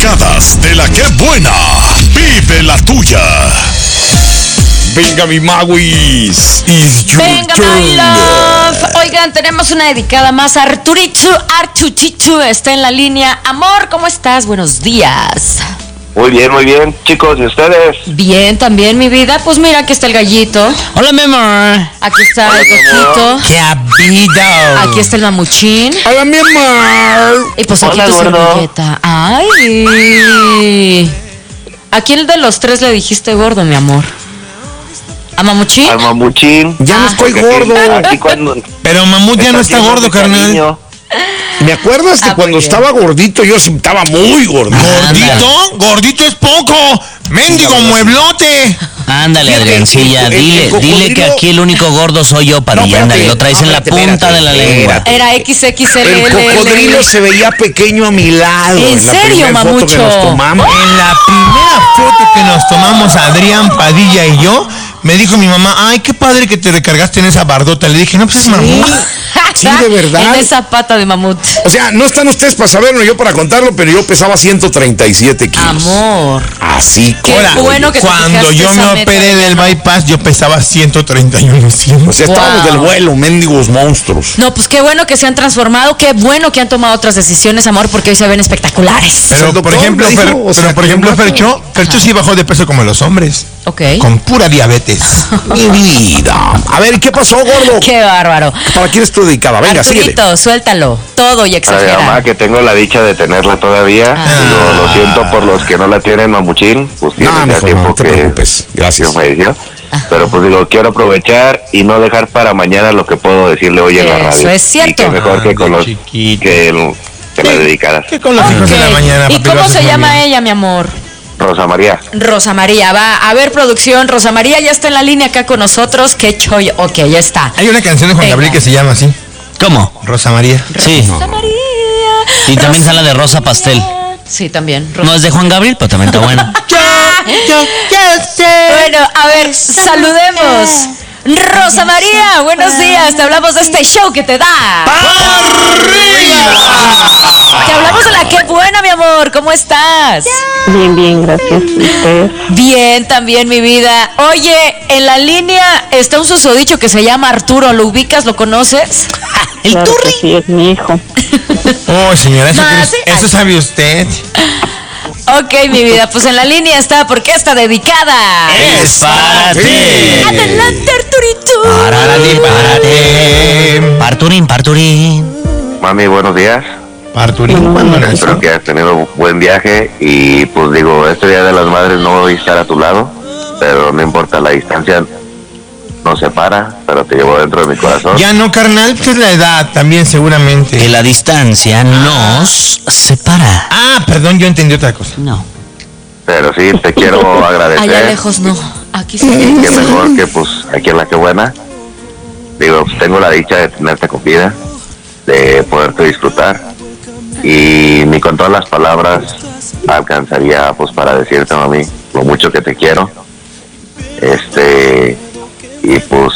dedicadas de la que buena. Vive la tuya. Venga, mi Mawis. It's your Venga, turn. my love. Oigan, tenemos una dedicada más. Arturito está en la línea. Amor, ¿cómo estás? Buenos días. Muy bien, chicos, ¿y ustedes? Bien, también, mi vida. Pues mira, aquí está el gallito. Hola, mi amor. Aquí está Hola, el mi amor. coquito. ¡Qué habido! Aquí está el mamuchín. Hola, mi amor. Y pues aquí Hola, tu gordo. servilleta. Ay. ¿A quién de los tres le dijiste gordo, mi amor? ¿A mamuchín? Al mamuchín. Ya no estoy Porque gordo. aquí cuando Pero Mamut ya no está haciendo gordo, mi carnal. cariño. ¿Me acuerdas de Ah, cuando muy bien. estaba gordito? Yo sí estaba muy gordito. Gordito es poco. Mendigo mueblote. Ándale, Fíjate, Adriancilla, el dile cocodrilo- que aquí el único gordo soy yo, Padilla. No, Ándale, espérate, lo traes en la espérate, punta de la lengua. espérate. Era XXL. El cocodrilo se veía pequeño a mi lado. ¿En la serio, primera foto que mamucho? nos tomamos. En la primera foto que nos tomamos Adrián, Padilla y yo, me dijo mi mamá, ay, qué padre que te recargaste en esa bardota. Le dije, no, pues es Mamut. Sí, de verdad. En esa pata de mamut. O sea, no están ustedes para saberlo, yo para contarlo, pero yo pesaba 137 kilos. Amor. Así Qué como. bueno que te Cuando fijaste yo esa me meta operé de del mamut. bypass, yo pesaba 131 O sea, estábamos Wow. del vuelo, mendigos monstruos. No, pues qué bueno que se han transformado, qué bueno que han tomado otras decisiones, amor, porque hoy se ven espectaculares. Pero el por doctor ejemplo, me dijo, o sea, por que ejemplo, no mato. Fercho sí bajó de peso como los hombres. Ok. Con pura diabetes. Mi vida. A ver, ¿qué pasó, gordo? Qué bárbaro. ¿Para quién es tu dedicada? Venga, síguele. Arturito, suéltalo. Todo y Para mi exagera. mamá, que tengo la dicha de tenerla todavía. Digo, lo siento por los que no la tienen, mamuchín. Pues tiene No, ya mejor tiempo no te que preocupes. Gracias. que falleció. Pero pues digo, quiero aprovechar y no dejar para mañana lo que puedo decirle hoy en la Eso radio. es cierto. Y que mejor que con los Chiquito. que las dedicadas. ¿Qué con los hijos de la Ok. mañana? ¿Y papi? Lo cómo haces se muy llama bien. ella, mi amor? Rosa María. Rosa María, va. A ver, producción, Rosa María ya está en la línea acá con nosotros. Qué chollo. Ok, ya está. Hay una canción de Juan Venga. Gabriel que se llama así. ¿Cómo? Rosa María. Sí. Rosa María. Y también Rosa está la de Rosa Pastel. Sí, también. No es de Juan Gabriel, pero también está buena. Bueno, a ver, saludemos. Rosa María, buenos días. Te hablamos de este show que te da. Te hablamos de la que buena, mi amor. ¿Cómo estás? Bien, gracias. ¿Ustedes? Bien, también, mi vida. Oye, en la línea está un susodicho que se llama Arturo. ¿Lo ubicas? ¿Lo conoces? El Claro que turri. sí, es mi hijo. Oh, señora, eso, No, que sí. eso sabe usted. Ok, mi vida, pues en la línea está porque está dedicada. Es para ti. Adelante, Arturito. Parturín, parturín. Mami, buenos días. Parturín, ¿cuándo nació? Espero que hayas tenido un buen viaje y pues digo, este Día de las Madres no voy a estar a tu lado, pero no importa, la distancia nos separa, pero te llevo dentro de mi corazón. Ya no, carnal, pues es la edad también Que seguramente. la distancia nos separa. Ah, perdón, yo entendí otra cosa. No. Pero sí, te quiero agradecer. Allá lejos no, aquí sí. Y qué mejor que pues aquí en La Que Buena. Digo, pues, tengo la dicha de tenerte con vida, de poderte disfrutar. Y ni con todas las palabras alcanzaría pues para decirte, mami, lo mucho que te quiero. Y pues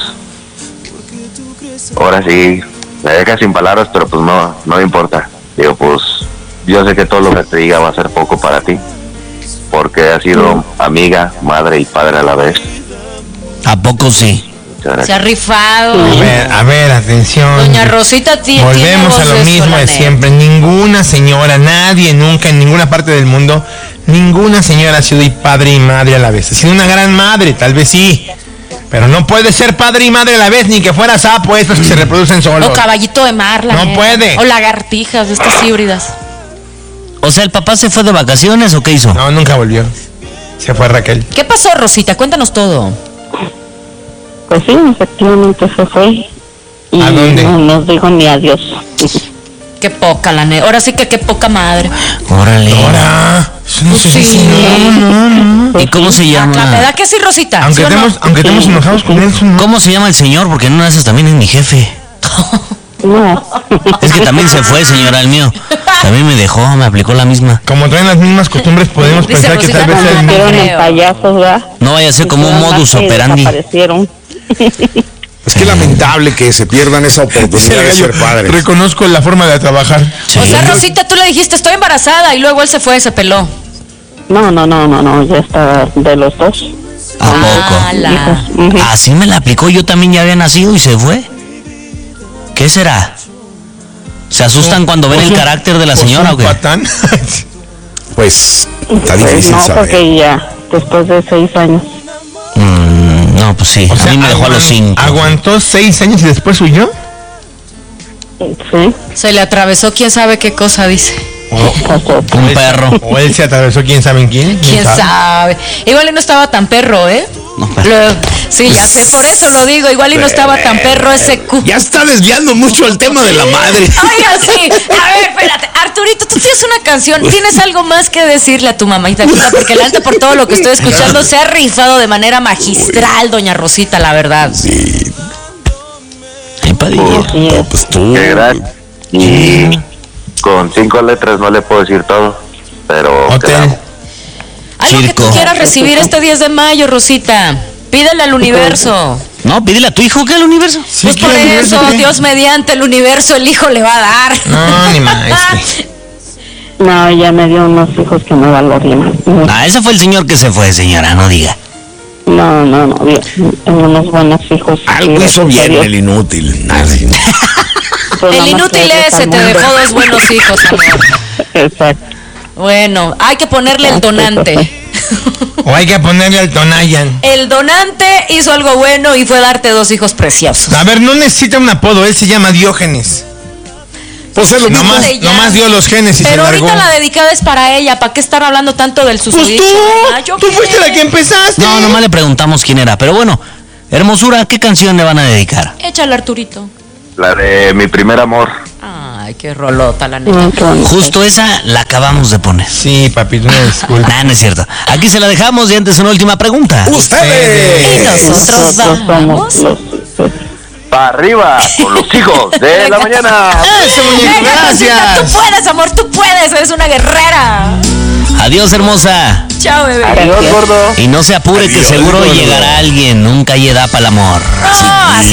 ahora sí me dejas sin palabras, pero pues no importa. Digo, pues yo sé que todo lo que te diga va a ser poco para ti, porque has sido amiga, madre y padre a la vez. ¿A poco sí? Muchas Se ha gracias. rifado. A ver, atención. Doña Rosita tiene Volvemos voz a lo de mismo de Solané. siempre. Ninguna señora, nadie, nunca, en ninguna parte del mundo, ninguna señora ha sido y padre y madre a la vez. Ha sido una gran madre, tal vez sí. Pero no puede ser padre y madre a la vez, ni que fuera sapo, estos que se reproducen solos. O caballito de mar, la No neta. puede. O lagartijas, de estas híbridas. O sea, ¿el papá se fue de vacaciones o qué hizo? No, nunca volvió. Se fue Raquel. ¿Qué pasó, Rosita? Cuéntanos todo. Pues sí, efectivamente se fue. Y ¿A dónde? no nos dijo ni adiós. Qué poca, la neta. Ahora sí que qué poca madre. Órale. Ahora. Eso no Pues se sí. dice, no. ¿Y cómo se La llama? verdad que sí, Rosita. Aunque ¿sí o no? estemos enojados con él, eso no. ¿Cómo se llama el señor? Porque en una de esas también es mi jefe. No. Es que también se fue, señora, el mío. También me dejó, me aplicó la misma. Como traen las mismas costumbres, podemos Dice pensar que Rosita, tal vez no, sea el no, mismo. Fueron creo. en payasos, ¿verdad? No vaya a ser como un Nada más modus que operandi. Desaparecieron. Es que lamentable que se pierdan esa Dice oportunidad el de gallo, ser padres. reconozco la forma de trabajar. Sí. O sea, Rosita, tú le dijiste, estoy embarazada, y luego él se fue, se peló. No, ya está de los dos. ¿A poco? Ala. Ujú. Así me la aplicó, yo también ya había nacido y se fue. ¿Qué será? ¿Se asustan cuando ven el carácter de la señora o qué? Patán. Pues está Pues difícil no, saber. porque ya, después de 6 años. No, pues sí, a mí me dejó a los 5. ¿Aguantó 6 años y después huyó? Sí, Se le atravesó quién sabe qué cosa, dice. pasó. Un perro. O él se atravesó, ¿quién sabe en quién? ¿Quién sabe? Igual y no estaba tan perro, ¿eh? No, pero- Sí, ya sé, por eso lo digo. Igual y no estaba tan perro ese cu. Ya está desviando mucho el tema de la madre. Oiga, sí. A ver, espérate. Arturito, tú tienes una canción. ¿Tienes algo más que decirle a tu mamita? Porque la neta, por todo lo que estoy escuchando, se ha rifado de manera magistral, doña Rosita, la verdad. Sí, Ay, Padilla. Sí, no, pues tú. Qué gran. Y con 5 letras no le puedo decir todo, pero Hotel. Algo que tú Circo. quieras recibir este 10 de mayo, Rosita. Pídele al universo. No, pídele a tu hijo que al universo. Sí, Pues ¿qué por universo eso, qué? Dios mediante el universo, el hijo le va a dar. No, ni más. No, ya me dio unos hijos que me valoran. Ah, ese fue el señor que se fue, señora, no diga. No, bien, unos buenos hijos. Algo Sí, hizo gracias a bien Dios. el inútil. Nada. Pues El nada más inútil que ese te al mundo. dejó 2 buenos hijos, amor. Exacto. Bueno, hay que ponerle el donante. O hay que ponerle al Tonayan. El donante hizo algo bueno y fue darte 2 hijos preciosos. A ver, no necesita un apodo, él se llama Diógenes. Pues es lo mismo. Nomás, se llama? nomás dio los genes y Pero se largó. ahorita la dedicada es para ella. ¿Para qué estar hablando tanto del Pues susodicho? Ah, ¿yo tú qué? fuiste la que empezaste. No, nomás le preguntamos quién era. Pero bueno, hermosura, ¿qué canción le van a dedicar? Échale, Arturito. la de Mi Primer Amor. Ay, qué rolota, la neta. Qué bonito. Justo esa la acabamos de poner. Sí, papi, no me disculpa. Nah, no es cierto. Aquí se la dejamos y antes una última pregunta. Y ¡Ustedes! nosotros somos vamos. los... Para arriba con los hijos de la mañana. Eso, muñeco, Venga, Rosita, gracias. tú puedes, amor, tú puedes. Eres una guerrera. Adiós, hermosa. Chao, bebé. Adiós, gordo. Y no se apure que Adiós, seguro gordo. llegará alguien. Nunca hay edad para el amor. No, así